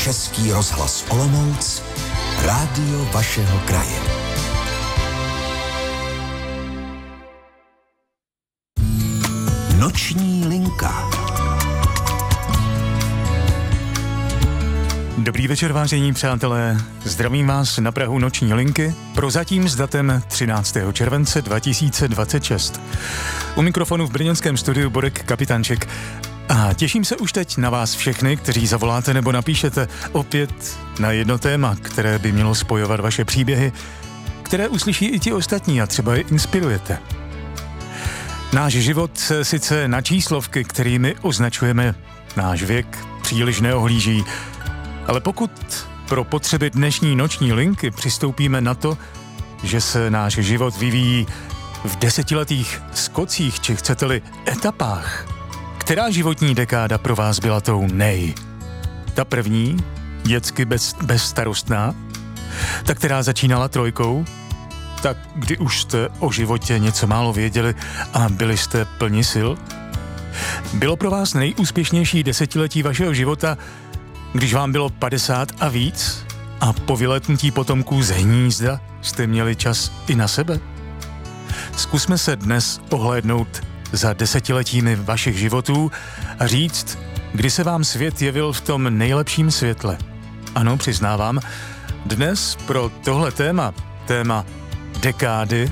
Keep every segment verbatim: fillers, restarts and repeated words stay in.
Český rozhlas Olomouc, rádio vašeho kraje. Noční linka. Dobrý večer, vážení přátelé. Zdravím vás na prahu Noční linky, prozatím s datem třináctého července dva tisíce dvacet šest. U mikrofonu v brněnském studiu Borek Kapitánček. A těším se už teď na vás všechny, kteří zavoláte nebo napíšete opět na jedno téma, které by mělo spojovat vaše příběhy, které uslyší i ti ostatní a třeba je inspirujete. Náš život se sice na číslovky, kterými označujeme náš věk, příliš neohlíží, ale pokud pro potřeby dnešní noční linky přistoupíme na to, že se náš život vyvíjí v desetiletých skocích, či chcete-li etapách, která životní dekáda pro vás byla tou nej? Ta první, dětsky bez, bezstarostná, ta, která začínala trojkou, tak kdy už jste o životě něco málo věděli a byli jste plni sil? Bylo pro vás nejúspěšnější desetiletí vašeho života, když vám bylo padesát a víc a po vyletnutí potomků z hnízda jste měli čas i na sebe? Zkusme se dnes ohlédnout za desetiletími vašich životů a říct, kdy se vám svět jevil v tom nejlepším světle. Ano, přiznávám, dnes pro tohle téma, téma dekády,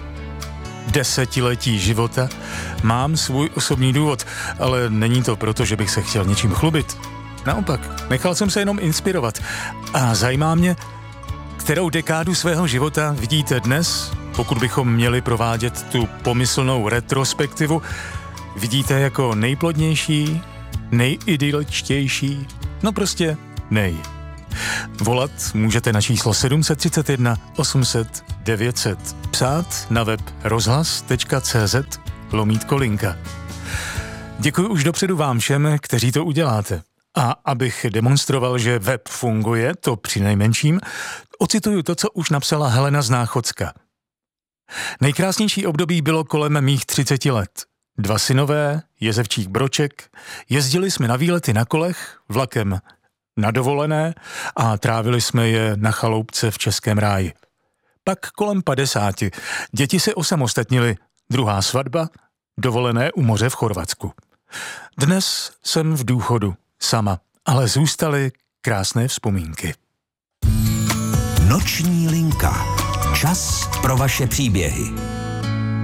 desetiletí života, mám svůj osobní důvod, ale není to proto, že bych se chtěl něčím chlubit. Naopak, nechal jsem se jenom inspirovat a zajímá mě, kterou dekádu svého života vidíte dnes, pokud bychom měli provádět tu pomyslnou retrospektivu, vidíte jako nejplodnější, nejidyličtější, no prostě nej. Volat můžete na číslo sedm set třicet jedna osm set devět set, psát na web rozhlas tečka cé zet lomítko linka. Děkuji už dopředu vám všem, kteří to uděláte. A abych demonstroval, že web funguje, to přinejmenším, ocituju to, co už napsala Helena z Náchodska. Nejkrásnější období bylo kolem mých třiceti let. Dva synové, jezevčík Broček, jezdili jsme na výlety na kolech, vlakem na dovolené a trávili jsme je na chaloupce v Českém ráji. Pak kolem padesáti děti se osamostatnili, druhá svatba, dovolené u moře v Chorvatsku. Dnes jsem v důchodu, sama, ale zůstaly krásné vzpomínky. Noční linka. Čas pro vaše příběhy.